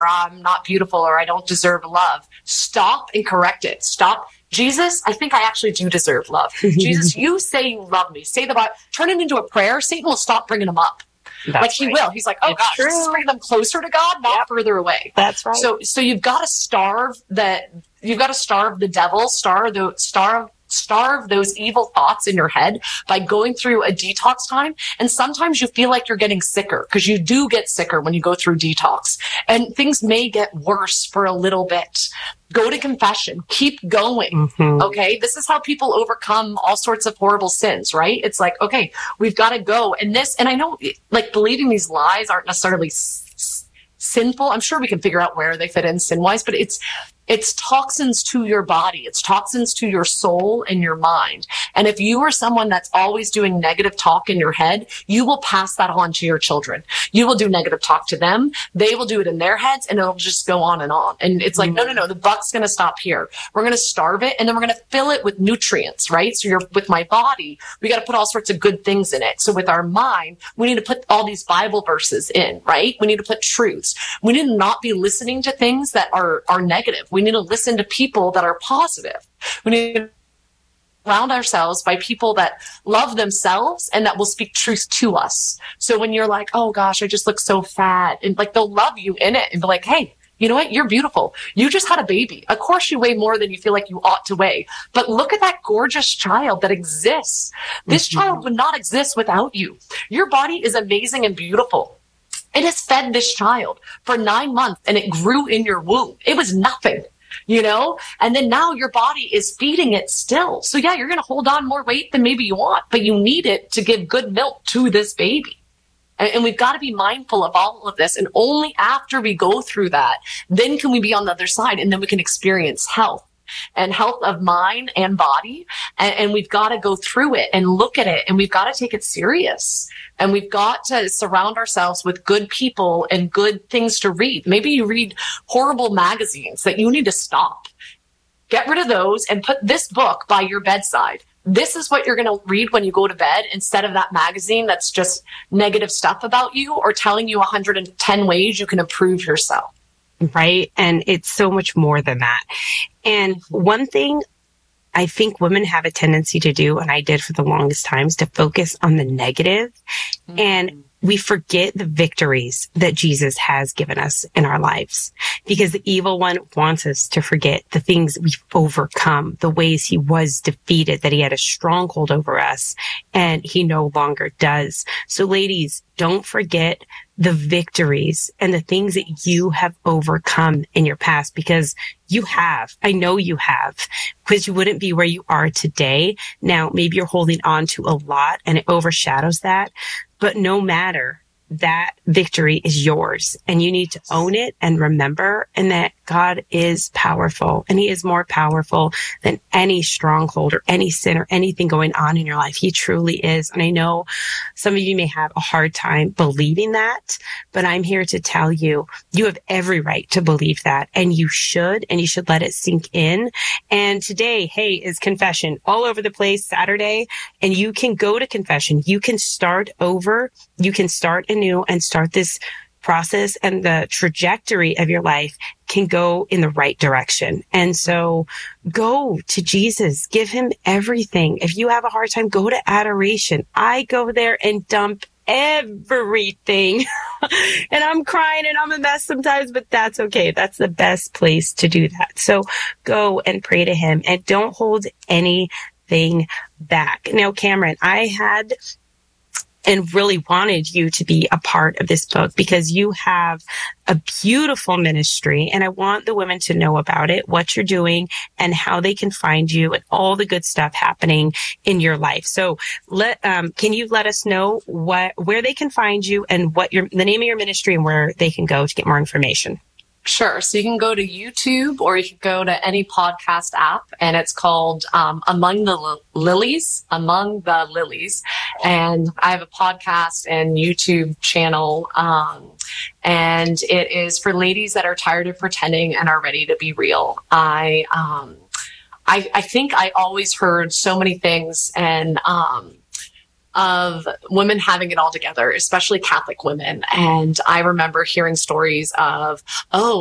I'm not beautiful, or I don't deserve love. Stop and correct it. Stop. Jesus, I think I actually do deserve love. Jesus, you say you love me. Say the Bible. Turn it into a prayer. Satan will stop bringing them up. That's he will. He's like, oh, gosh, this is bringing them closer to God, not further away. That's right. So you've got to starve the devil, starve those evil thoughts in your head by going through a detox time. And sometimes you feel like you're getting sicker, because you do get sicker when you go through detox, and things may get worse for a little bit. Go to confession. Keep going. Okay. This is how people overcome all sorts of horrible sins, right? It's like, okay, we've got to go. And I know, like, believing these lies aren't necessarily sinful. I'm sure we can figure out where they fit in sin-wise, but it's toxins to your body. It's toxins to your soul and your mind. And if you are someone that's always doing negative talk in your head, you will pass that on to your children. You will do negative talk to them. They will do it in their heads, and it'll just go on. And it's like, no, the buck's going to stop here. We're going to starve it, and then we're going to fill it with nutrients, right? So with my body, we got to put all sorts of good things in it. So with our mind, we need to put all these Bible verses in, right? We need to put truths. We need to not be listening to things that are negative. We need to listen to people that are positive. We need to surround ourselves by people that love themselves and that will speak truth to us. So when you're like, oh gosh, I just look so fat, and like, they'll love you in it and be like, hey, you know what? You're beautiful. You just had a baby. Of course you weigh more than you feel like you ought to weigh, but look at that gorgeous child that exists. This child would not exist without you. Your body is amazing and beautiful. It has fed this child for 9 months, and it grew in your womb. It was nothing, and then now your body is feeding it still. So yeah, you're going to hold on more weight than maybe you want, but you need it to give good milk to this baby. And we've got to be mindful of all of this. And only after we go through that, then can we be on the other side, and then we can experience health of mind and body. And we've got to go through it and look at it, and we've got to take it serious. And we've got to surround ourselves with good people and good things to read. Maybe you read horrible magazines that you need to stop. Get rid of those and put this book by your bedside. This is what you're going to read when you go to bed, instead of that magazine that's just negative stuff about you or telling you 110 ways you can improve yourself. Right. And it's so much more than that. And one thing I think women have a tendency to do, and I did for the longest time, is to focus on the negative. And we forget the victories that Jesus has given us in our lives, because the evil one wants us to forget the things we've overcome, the ways he was defeated, that he had a stronghold over us, and he no longer does. So ladies, don't forget the victories and the things that you have overcome in your past, because you have. I know you have, because you wouldn't be where you are today. Now, maybe you're holding on to a lot and it overshadows that, but no matter, that victory is yours, and you need to own it and remember, and that God is powerful, and he is more powerful than any stronghold or any sin or anything going on in your life. He truly is. And I know some of you may have a hard time believing that, but I'm here to tell you, you have every right to believe that, and you should let it sink in. And today, hey, is confession all over the place, Saturday, and you can go to confession. You can start over. You can start anew and start this process, and the trajectory of your life can go in the right direction. And so go to Jesus, give him everything. If you have a hard time, go to adoration. I go there and dump everything and I'm crying and I'm a mess sometimes, but that's okay. That's the best place to do that. So go and pray to him, and don't hold anything back. Now, Cameron, I had and really wanted you to be a part of this book, because you have a beautiful ministry, and I want the women to know about it, what you're doing, and how they can find you, and all the good stuff happening in your life. So can you let us know where they can find you, and what the name of your ministry, and where they can go to get more information? Sure. So you can go to YouTube, or you can go to any podcast app, and it's called Among the Lilies. And I have a podcast and YouTube channel, and it is for ladies that are tired of pretending and are ready to be real. I think I always heard so many things, and of women having it all together, especially Catholic women. And I remember hearing stories of, oh,